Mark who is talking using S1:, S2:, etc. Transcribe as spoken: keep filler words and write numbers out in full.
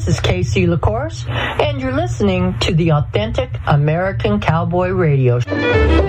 S1: is Casey LaCourse, and you're listening to the Authentic American Cowboy Radio Show.